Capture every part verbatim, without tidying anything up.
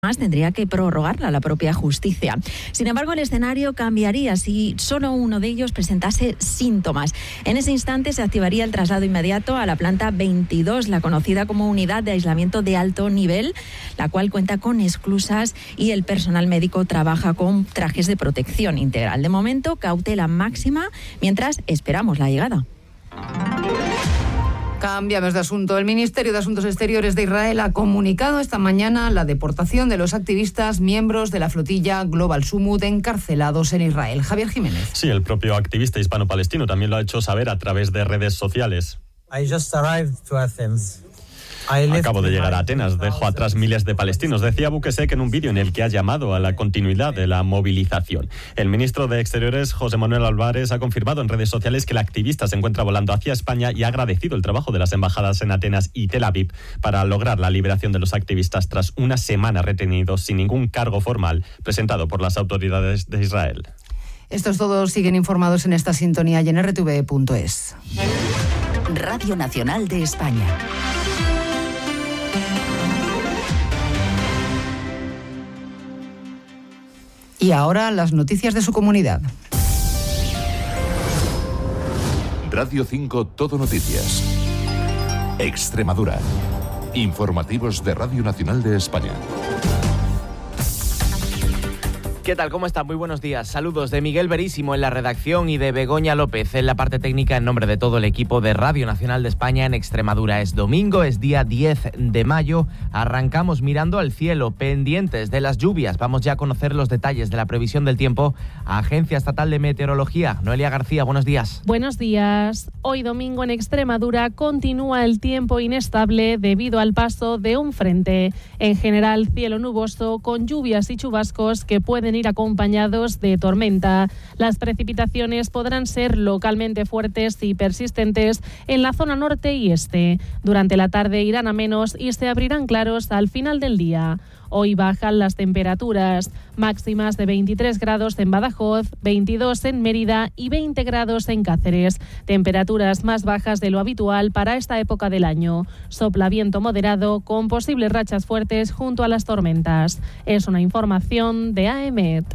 además tendría que prorrogarla la propia justicia. Sin embargo, el escenario cambiaría si solo uno de ellos presentase síntomas. En ese instante se activaría el traslado inmediato a la planta veintidós, la conocida como unidad de aislamiento de alto nivel, la cual cuenta con esclusas y el personal médico trabaja con trajes de protección integral. De momento, cautela máxima mientras esperamos la llegada. Cambiamos de asunto. El Ministerio de Asuntos Exteriores de Israel ha comunicado esta mañana la deportación de los activistas miembros de la flotilla Global Sumud encarcelados en Israel. Javier Jiménez. Sí, el propio activista hispano-palestino también lo ha hecho saber a través de redes sociales. I just arrived to Athens. Acabo de llegar a Atenas, dejo atrás miles de palestinos, decía Bukesek en un vídeo en el que ha llamado a la continuidad de la movilización. El ministro de Exteriores, José Manuel Álvarez, ha confirmado en redes sociales que el activista se encuentra volando hacia España y ha agradecido el trabajo de las embajadas en Atenas y Tel Aviv para lograr la liberación de los activistas tras una semana retenidos sin ningún cargo formal presentado por las autoridades de Israel. Estos todos siguen informados en esta sintonía y en r t v punto es. Radio Nacional de España. Y ahora las noticias de su comunidad. Radio cinco Todo Noticias. Extremadura. Informativos de Radio Nacional de España. ¿Qué tal? ¿Cómo están? Muy buenos días. Saludos de Miguel Verísimo en la redacción y de Begoña López en la parte técnica en nombre de todo el equipo de Radio Nacional de España en Extremadura. Es domingo, es día diez de mayo. Arrancamos mirando al cielo, pendientes de las lluvias. Vamos ya a conocer los detalles de la previsión del tiempo. Agencia Estatal de Meteorología. Noelia García, buenos días. Buenos días. Hoy domingo en Extremadura continúa el tiempo inestable debido al paso de un frente. En general, cielo nuboso con lluvias y chubascos que pueden ir acompañados de tormenta. Las precipitaciones podrán ser localmente fuertes y persistentes en la zona norte y este. Durante la tarde irán a menos y se abrirán claros al final del día. Hoy bajan las temperaturas, máximas de veintitrés grados en Badajoz, veintidós en Mérida y veinte grados en Cáceres. Temperaturas más bajas de lo habitual para esta época del año. Sopla viento moderado con posibles rachas fuertes junto a las tormentas. Es una información de A E M E T.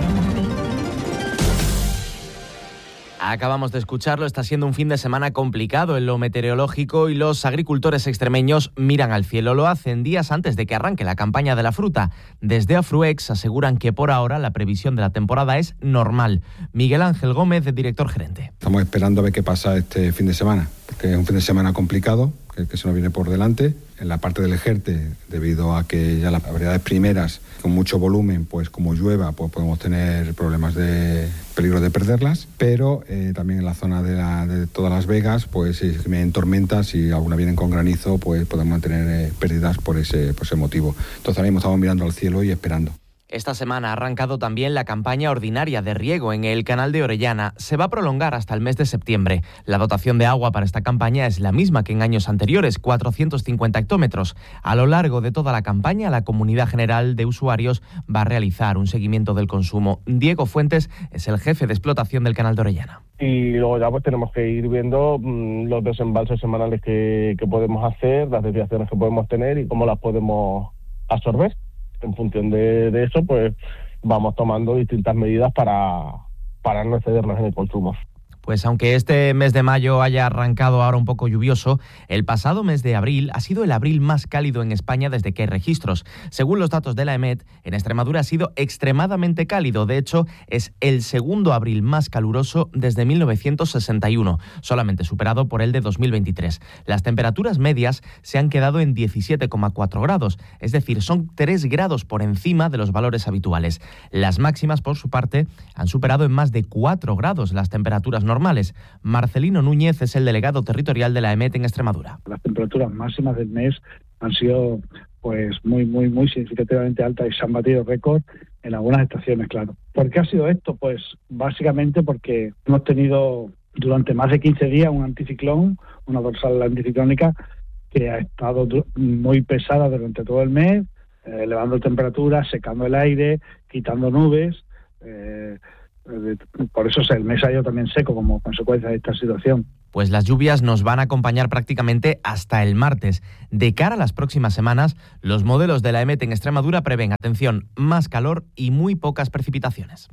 Acabamos de escucharlo, está siendo un fin de semana complicado en lo meteorológico y los agricultores extremeños miran al cielo. Lo hacen días antes de que arranque la campaña de la fruta. Desde Afruex aseguran que por ahora la previsión de la temporada es normal. Miguel Ángel Gómez, director gerente. Estamos esperando a ver qué pasa este fin de semana, porque es un fin de semana complicado, que, que se nos viene por delante. En la parte del Ejerte, debido a que ya las variedades primeras con mucho volumen, pues como llueva, pues podemos tener problemas de peligro de perderlas, pero eh, también en la zona de, la, de todas las Vegas, pues si vienen tormentas, si alguna vienen con granizo, pues podemos tener eh, pérdidas por ese, por ese motivo. Entonces ahora mismo estamos mirando al cielo y esperando. Esta semana ha arrancado también la campaña ordinaria de riego en el canal de Orellana. Se va a prolongar hasta el mes de septiembre. La dotación de agua para esta campaña es la misma que en años anteriores, cuatrocientos cincuenta hectómetros. A lo largo de toda la campaña, la Comunidad General de Usuarios va a realizar un seguimiento del consumo. Diego Fuentes es el jefe de explotación del canal de Orellana. Y luego ya pues tenemos que ir viendo mmm, los desembalses semanales que, que podemos hacer, las desviaciones que podemos tener y cómo las podemos absorber. En función de, de eso, pues vamos tomando distintas medidas para, para no excedernos en el consumo. Pues aunque este mes de mayo haya arrancado ahora un poco lluvioso, el pasado mes de abril ha sido el abril más cálido en España desde que hay registros. Según los datos de la E M E T, en Extremadura ha sido extremadamente cálido. De hecho, es el segundo abril más caluroso desde mil novecientos sesenta y uno, solamente superado por el de dos mil veintitrés. Las temperaturas medias se han quedado en diecisiete coma cuatro grados, es decir, son tres grados por encima de los valores habituales. Las máximas, por su parte, han superado en más de cuatro grados las temperaturas normales. normales. Marcelino Núñez es el delegado territorial de la E M E T en Extremadura. Las temperaturas máximas del mes han sido pues muy, muy, muy significativamente altas y se han batido récords en algunas estaciones, claro. ¿Por qué ha sido esto? Pues básicamente porque hemos tenido durante más de quince días un anticiclón, una dorsal anticiclónica que ha estado muy pesada durante todo el mes, eh, elevando temperaturas, secando el aire, quitando nubes. Eh, Por eso el mes ha ido también seco como consecuencia de esta situación. pues las lluvias nos van a acompañar prácticamente hasta el martes. De cara a las próximas semanas, los modelos de la EMET en Extremadura prevén, atención, más calor y muy pocas precipitaciones.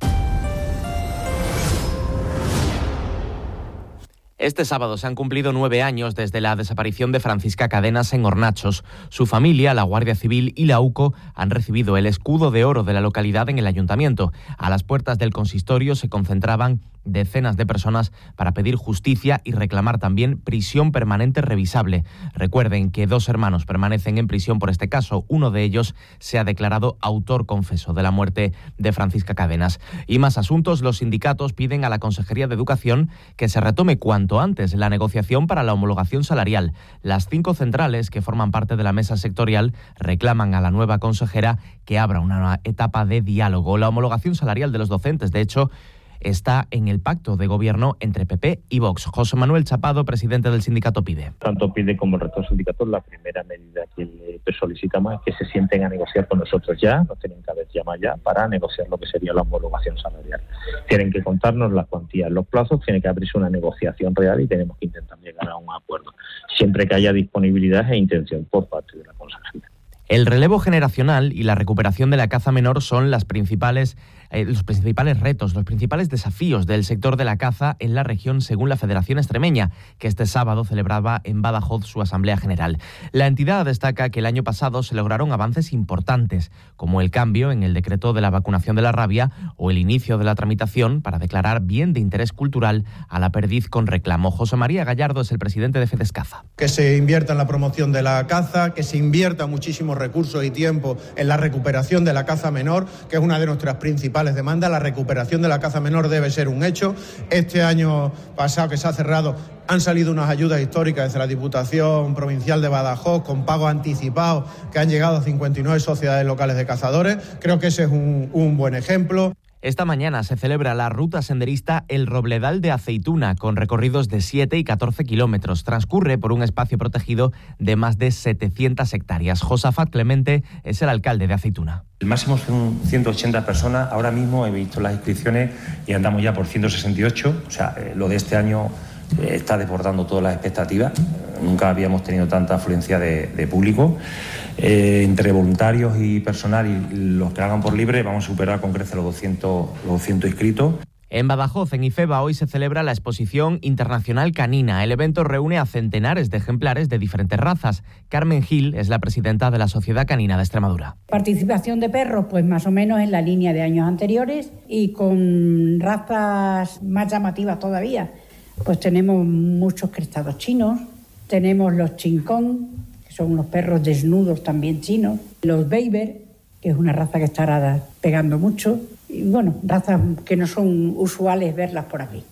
Este sábado se han cumplido nueve años desde la desaparición de Francisca Cadenas en Hornachos. Su familia, la Guardia Civil y la UCO han recibido el escudo de oro de la localidad en el ayuntamiento. A las puertas del consistorio se concentraban decenas de personas para pedir justicia y reclamar también prisión permanente revisable. Recuerden que dos hermanos permanecen en prisión por este caso. Uno de ellos se ha declarado autor confeso de la muerte de Francisca Cadenas. Y más asuntos, los sindicatos piden a la Consejería de Educación que se retome cuanto antes la negociación para la homologación salarial. Las cinco centrales que forman parte de la mesa sectorial reclaman a la nueva consejera que abra una etapa de diálogo. La homologación salarial de los docentes, de hecho, está en el pacto de gobierno entre P P y Vox. José Manuel Chapado, presidente del sindicato PIDE. Tanto PIDE como el resto de sindicatos, la primera medida que le solicitamos es que se sienten a negociar con nosotros ya, nos tienen que haber llamado ya para negociar lo que sería la homologación salarial. Tienen que contarnos las cuantías, los plazos, tiene que abrirse una negociación real y tenemos que intentar llegar a un acuerdo, siempre que haya disponibilidad e intención por parte de la consejería. El relevo generacional y la recuperación de la caza menor son las principales, eh, los principales retos, los principales desafíos del sector de la caza en la región, según la Federación Extremeña, que este sábado celebraba en Badajoz su Asamblea General. La entidad destaca que el año pasado se lograron avances importantes, como el cambio en el decreto de la vacunación de la rabia o el inicio de la tramitación para declarar bien de interés cultural a la perdiz con reclamo. José María Gallardo es el presidente de Fedescaza. Que se invierta en la promoción de la caza, que se invierta muchísimo recursos y tiempo en la recuperación de la caza menor, que es una de nuestras principales demandas. La recuperación de la caza menor debe ser un hecho. Este año pasado que se ha cerrado han salido unas ayudas históricas desde la Diputación Provincial de Badajoz con pagos anticipados que han llegado a cincuenta y nueve sociedades locales de cazadores. Creo que ese es un, un buen ejemplo. Esta mañana se celebra la ruta senderista El Robledal de Aceituna, con recorridos de siete y catorce kilómetros. Transcurre por un espacio protegido de más de setecientas hectáreas. Josafat Clemente es el alcalde de Aceituna. El máximo son ciento ochenta personas. Ahora mismo he visto las inscripciones y andamos ya por ciento sesenta y ocho. O sea, eh, lo de este año eh, está desbordando todas las expectativas. Nunca habíamos tenido tanta afluencia de, de público. Eh, entre voluntarios y personal y los que hagan por libre vamos a superar con creces los doscientos, los doscientos inscritos. En Badajoz, en IFEBA, hoy se celebra la Exposición Internacional Canina. El evento reúne a centenares de ejemplares de diferentes razas. Carmen Gil es la presidenta de la Sociedad Canina de Extremadura. Participación de perros, pues más o menos en la línea de años anteriores y con razas más llamativas todavía. Pues tenemos muchos crestados chinos, tenemos los chincón, son unos perros desnudos también chinos, los Beiber, que es una raza que estará pegando mucho, y bueno, razas que no son usuales verlas por aquí.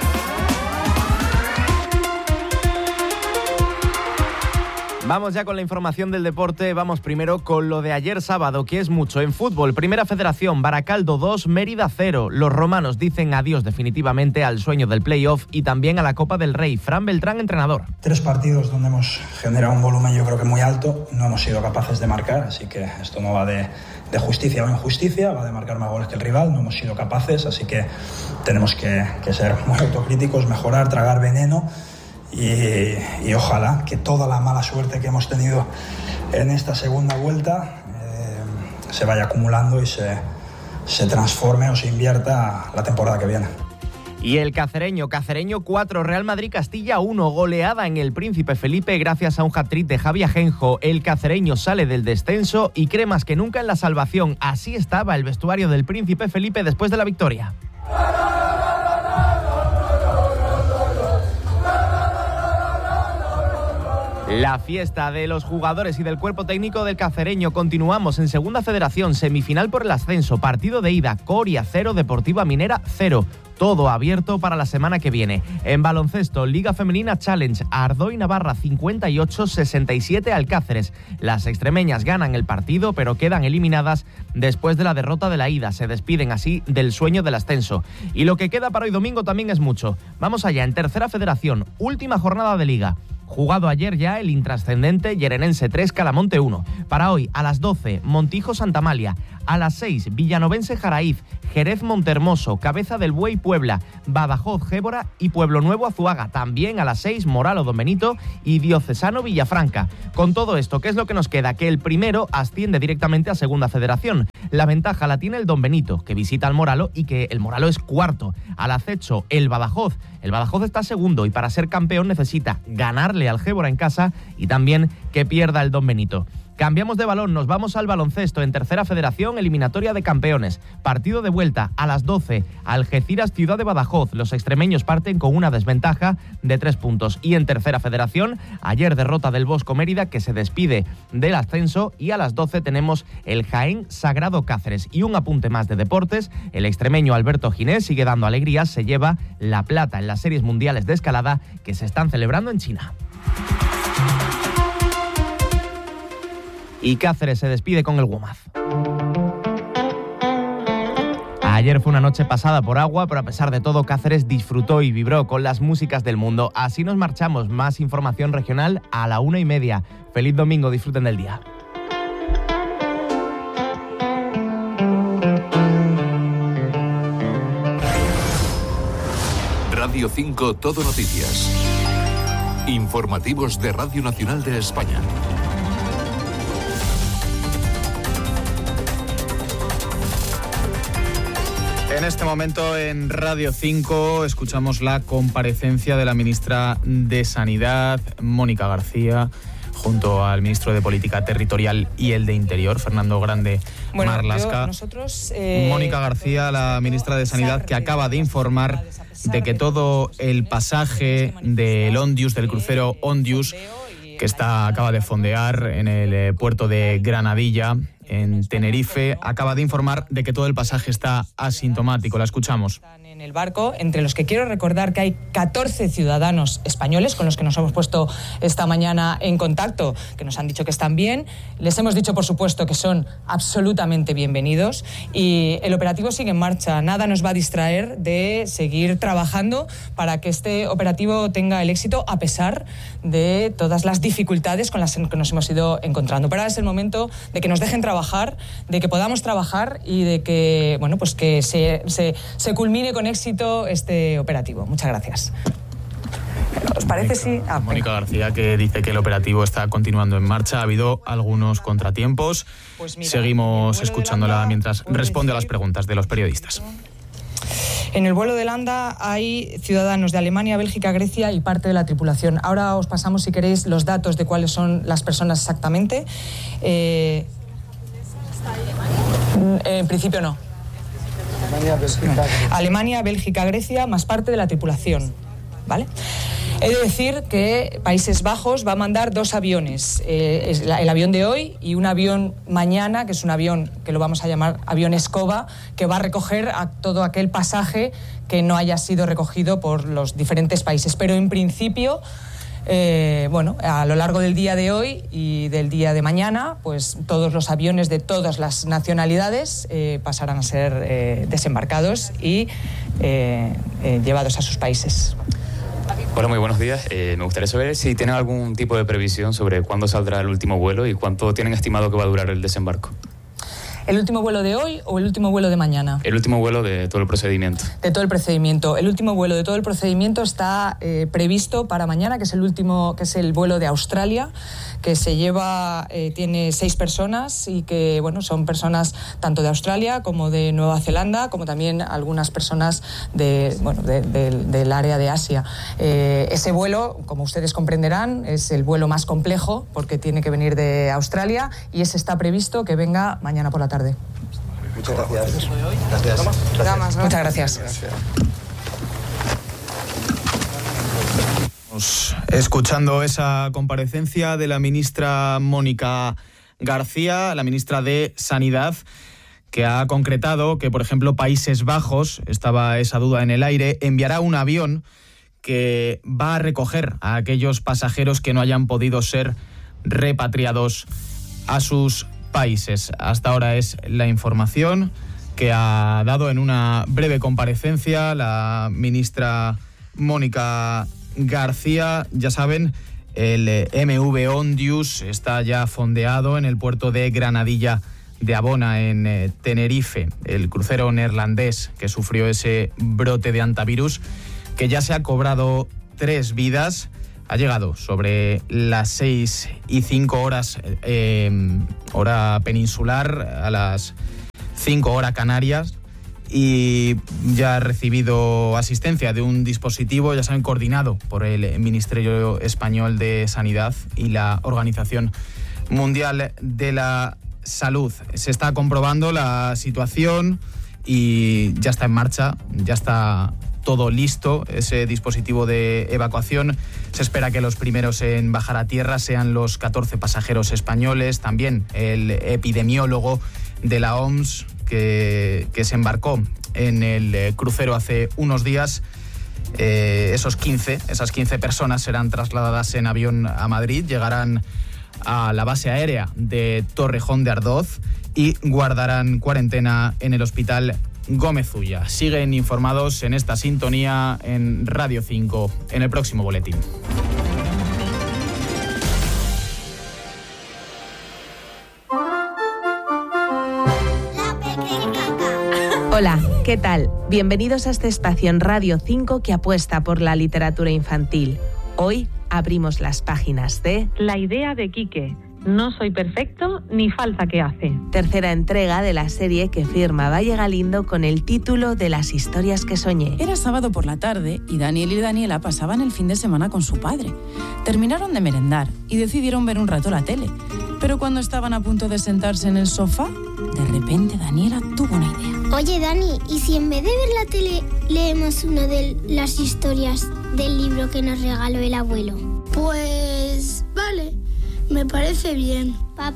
Vamos ya con la información del deporte. Vamos primero con lo de ayer sábado, que es mucho. En fútbol, Primera Federación, Baracaldo dos, Mérida cero. Los romanos dicen adiós definitivamente al sueño del playoff y también a la Copa del Rey. Fran Beltrán, entrenador. Tres partidos donde hemos generado un volumen yo creo que muy alto. No hemos sido capaces de marcar, así que esto no va de, de justicia o injusticia, va de marcar más goles que el rival. No hemos sido capaces, así que tenemos que, que ser muy autocríticos, mejorar, tragar veneno. Y, y ojalá que toda la mala suerte que hemos tenido en esta segunda vuelta eh, se vaya acumulando y se, se transforme o se invierta la temporada que viene. Y el cacereño, Cacereño cuatro, Real Madrid Castilla uno, goleada en el Príncipe Felipe gracias a un hat-trick de Javi Ajenjo. El cacereño sale del descenso y cree más que nunca en la salvación. Así estaba el vestuario del Príncipe Felipe después de la victoria. La fiesta de los jugadores y del cuerpo técnico del Cacereño. Continuamos en Segunda Federación, semifinal por el ascenso, partido de ida, Coria cero, Deportiva Minera cero. Todo abierto para la semana que viene. En baloncesto, Liga Femenina Challenge, Ardoy Navarra cincuenta y ocho sesenta y siete Alcáceres. Las extremeñas ganan el partido, pero quedan eliminadas después de la derrota de la ida. Se despiden así del sueño del ascenso. Y lo que queda para hoy domingo también es mucho. Vamos allá, en Tercera Federación, última jornada de Liga. Jugado ayer ya el intrascendente Yerenense tres, Calamonte uno. Para hoy, a las doce, Montijo-Santa Amalia. A las seis, Villanovense Jaraíz, Jerez Montermoso, Cabeza del Buey Puebla, Badajoz Gébora y Pueblo Nuevo Azuaga. También a las seis, Moralo Don Benito y Diocesano Villafranca. Con todo esto, ¿qué es lo que nos queda? Que el primero asciende directamente a Segunda Federación. La ventaja la tiene el Don Benito, que visita al Moralo y que el Moralo es cuarto. Al acecho, el Badajoz. El Badajoz está segundo y para ser campeón necesita ganarle al Gébora en casa y también que pierda el Don Benito. Cambiamos de balón, nos vamos al baloncesto en Tercera Federación, eliminatoria de campeones. Partido de vuelta a las doce, Algeciras Ciudad de Badajoz. Los extremeños parten con una desventaja de tres puntos. Y en Tercera Federación, ayer derrota del Bosco Mérida, que se despide del ascenso, y a las doce tenemos el Jaén Sagrado Cáceres. Y un apunte más de deportes, el extremeño Alberto Ginés sigue dando alegrías, se lleva la plata en las series mundiales de escalada que se están celebrando en China. Y Cáceres se despide con el WOMAD. Ayer fue una noche pasada por agua, pero a pesar de todo Cáceres disfrutó y vibró con las músicas del mundo. Así nos marchamos. Más información regional a la una y media. Feliz domingo, disfruten del día. Radio cinco Todo Noticias. Informativos de Radio Nacional de España. En este momento en Radio cinco escuchamos la comparecencia de la ministra de Sanidad, Mónica García, junto al ministro de Política Territorial y el de Interior, Fernando Grande bueno, Marlaska. Yo, nosotros, eh, Mónica García, la ministra de Sanidad, que acaba de informar de que todo el pasaje del Ondius, del crucero Ondius, que está, acaba de fondear en el puerto de Granadilla, en Tenerife, acaba de informar de que todo el pasaje está asintomático. La escuchamos. En el barco, entre los que quiero recordar que hay catorce ciudadanos españoles con los que nos hemos puesto esta mañana en contacto, que nos han dicho que están bien. Les hemos dicho, por supuesto, que son absolutamente bienvenidos y el operativo sigue en marcha. Nada nos va a distraer de seguir trabajando para que este operativo tenga el éxito a pesar de todas las dificultades con las que nos hemos ido encontrando. Pero ahora es el momento de que nos dejen trabajar, de que podamos trabajar y de que, bueno, pues que se, se, se culmine con éxito este operativo. Muchas gracias. ¿Os parece si...? Ah, Mónica García, que dice que el operativo está continuando en marcha. Ha habido algunos contratiempos. Pues mira, seguimos escuchándola mientras responde a las preguntas de los periodistas. En el vuelo de Landa hay ciudadanos de Alemania, Bélgica, Grecia y parte de la tripulación. Ahora os pasamos, si queréis, los datos de cuáles son las personas exactamente. Eh, en principio no. Alemania, Bélgica, Alemania, Bélgica, Grecia, más parte de la tripulación, ¿vale? He de decir que Países Bajos va a mandar dos aviones, eh, el avión de hoy y un avión mañana, que es un avión que lo vamos a llamar avión escoba, que va a recoger a todo aquel pasaje que no haya sido recogido por los diferentes países. Pero en principio, eh, bueno, a lo largo del día de hoy y del día de mañana, pues todos los aviones de todas las nacionalidades eh, pasarán a ser eh, desembarcados y eh, eh, llevados a sus países. Hola, muy buenos días. Eh, me gustaría saber si tienen algún tipo de previsión sobre cuándo saldrá el último vuelo y cuánto tienen estimado que va a durar el desembarco. ¿El último vuelo de hoy o el último vuelo de mañana? El último vuelo de todo el procedimiento. De todo el procedimiento. El último vuelo de todo el procedimiento está eh, previsto para mañana, que es el último, que es el vuelo de Australia, que se lleva, eh, tiene seis personas y que, bueno, son personas tanto de Australia como de Nueva Zelanda, como también algunas personas de, bueno, de, de, del área de Asia. Eh, ese vuelo, como ustedes comprenderán, es el vuelo más complejo porque tiene que venir de Australia y ese está previsto que venga mañana por la tarde. Muchas gracias. Gracias. Gracias. Muchas gracias. gracias. Escuchando esa comparecencia de la ministra Mónica García, la ministra de Sanidad, que ha concretado que, por ejemplo, Países Bajos, estaba esa duda en el aire, enviará un avión que va a recoger a aquellos pasajeros que no hayan podido ser repatriados a sus países. Hasta ahora es la información que ha dado en una breve comparecencia la ministra Mónica García. Ya saben, El M V Ondius está ya fondeado en el puerto de Granadilla de Abona, en eh, Tenerife, el crucero neerlandés que sufrió ese brote de hantavirus, que ya se ha cobrado tres vidas. Ha llegado sobre las seis y cinco horas, eh, hora peninsular, a las cinco horas canarias, y ya ha recibido asistencia de un dispositivo, ya saben, coordinado por el Ministerio Español de Sanidad y la Organización Mundial de la Salud. Se está comprobando la situación y ya está en marcha, ya está todo listo, ese dispositivo de evacuación. Se espera que los primeros en bajar a tierra sean los catorce pasajeros españoles, también el epidemiólogo de la O M S que, que se embarcó en el crucero hace unos días. Eh, esos quince, esas quince personas serán trasladadas en avión a Madrid, llegarán a la base aérea de Torrejón de Ardoz y guardarán cuarentena en el Hospital Gómez Ulla. Siguen informados en esta sintonía en Radio cinco, en el próximo boletín. Hola, ¿qué tal? Bienvenidos a este espacio en Radio cinco que apuesta por la literatura infantil. Hoy abrimos las páginas de La idea de Quique. No soy perfecto ni falta que hace. Tercera entrega de la serie que firma Valle Galindo con el título de Las historias que soñé. Era sábado por la tarde y Daniel y Daniela pasaban el fin de semana con su padre. Terminaron de merendar y decidieron ver un rato la tele. Pero cuando estaban a punto de sentarse en el sofá, de repente Daniela tuvo una idea. Oye, Dani, ¿y si en vez de ver la tele leemos una de las historias del libro que nos regaló el abuelo? Pues vale, me parece bien.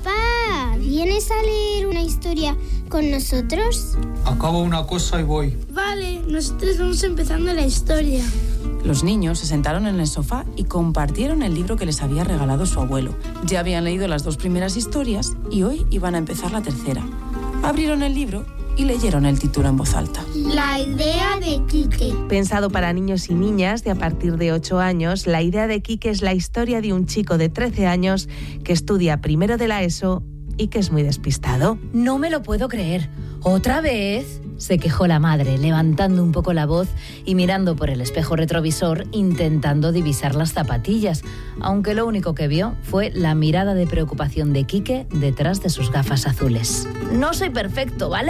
Papá, ¿vienes a leer una historia con nosotros? Acabo una cosa y voy. Vale, nosotros vamos empezando la historia. Los niños se sentaron en el sofá y compartieron el libro que les había regalado su abuelo. Ya habían leído las dos primeras historias y hoy iban a empezar la tercera. Abrieron el libro y leyeron el título en voz alta. La idea de Quique. Pensado para niños y niñas de a partir de ocho años, La idea de Quique es la historia de un chico de trece años que estudia primero de la ESO y que es muy despistado. No me lo puedo creer. ¿Otra vez? Se quejó la madre, levantando un poco la voz y mirando por el espejo retrovisor, intentando divisar las zapatillas, aunque lo único que vio fue la mirada de preocupación de Quique detrás de sus gafas azules. No soy perfecto, ¿vale?,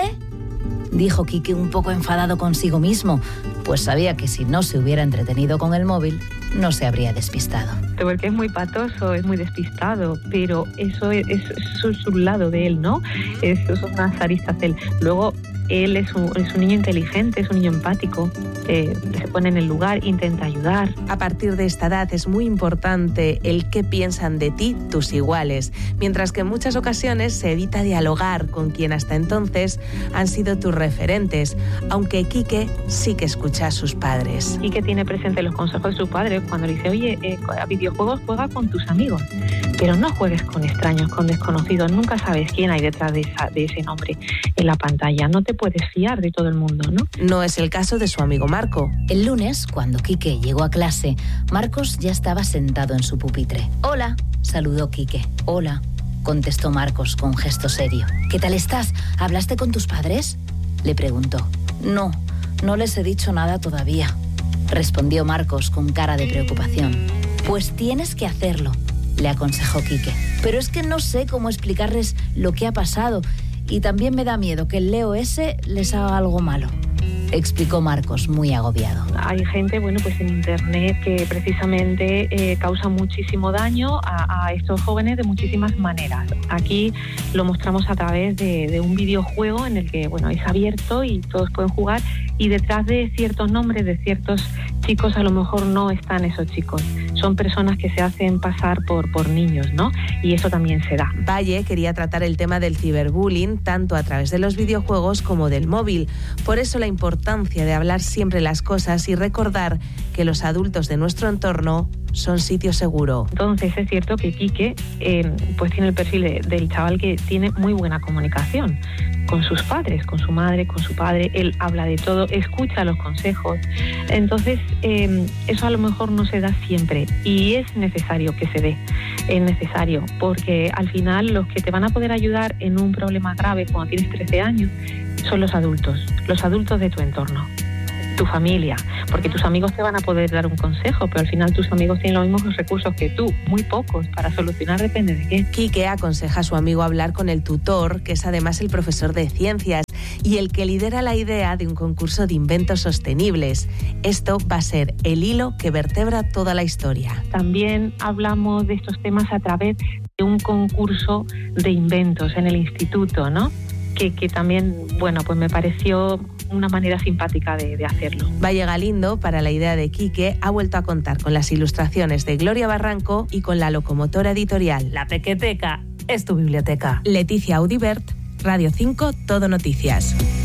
dijo Quique un poco enfadado consigo mismo, pues sabía que si no se hubiera entretenido con el móvil, no se habría despistado. Porque es muy patoso, es muy despistado, pero eso es, eso es un lado de él, ¿no? Eso son unas aristas de él. Luego, él es un, es un niño inteligente, es un niño empático, eh, se pone en el lugar, intenta ayudar. A partir de esta edad es muy importante el qué piensan de ti tus iguales, mientras que en muchas ocasiones se evita dialogar con quien hasta entonces han sido tus referentes, aunque Quique sí que escucha a sus padres. Quique tiene presente los consejos de su padre cuando le dice, oye, eh, a videojuegos juega con tus amigos, pero no juegues con extraños, con desconocidos, nunca sabes quién hay detrás de, esa, de ese nombre en la pantalla, no te puedes fiar de todo el mundo, ¿no? No es el caso de su amigo Marco. El lunes, cuando Quique llegó a clase, Marcos ya estaba sentado en su pupitre. Hola, saludó Quique. Hola, contestó Marcos con gesto serio. ¿Qué tal estás? ¿Hablaste con tus padres?, le preguntó. No, no les he dicho nada todavía, respondió Marcos con cara de preocupación. Pues tienes que hacerlo, le aconsejó Quique. Pero es que no sé cómo explicarles lo que ha pasado y también me da miedo que el Leo ese les haga algo malo, explicó Marcos, muy agobiado. Hay gente, bueno, pues en internet que precisamente eh, causa muchísimo daño a, a estos jóvenes de muchísimas maneras. Aquí lo mostramos a través de, de un videojuego en el que, bueno, es abierto y todos pueden jugar, y detrás de ciertos nombres de ciertos chicos a lo mejor no están esos chicos. Son personas que se hacen pasar por, por niños, ¿no? Y eso también se da. Valle quería tratar el tema del ciberbullying tanto a través de los videojuegos como del móvil. Por eso la importancia de hablar siempre las cosas y recordar que los adultos de nuestro entorno son sitio seguro. Entonces es cierto que Quique eh, pues tiene el perfil de, del chaval que tiene muy buena comunicación. con sus padres, con su madre, con su padre. Él habla de todo, escucha los consejos. Entonces, eh, eso a lo mejor no se da siempre y es necesario que se dé. Es necesario porque al final los que te van a poder ayudar en un problema grave cuando tienes trece años son los adultos, los adultos de tu entorno, tu familia, porque tus amigos te van a poder dar un consejo, pero al final tus amigos tienen los mismos recursos que tú, muy pocos, para solucionar depende de qué. Quique aconseja a su amigo hablar con el tutor, que es además el profesor de ciencias y el que lidera la idea de un concurso de inventos sostenibles. Esto va a ser el hilo que vertebra toda la historia. También hablamos de estos temas a través de un concurso de inventos en el instituto, ¿no? Que, que también, bueno, pues me pareció una manera simpática de, de hacerlo. Valle Galindo, para la idea de Quique, ha vuelto a contar con las ilustraciones de Gloria Barranco y con la locomotora editorial. La Pequeteca es tu biblioteca. Leticia Audibert, Radio cinco, Todo Noticias.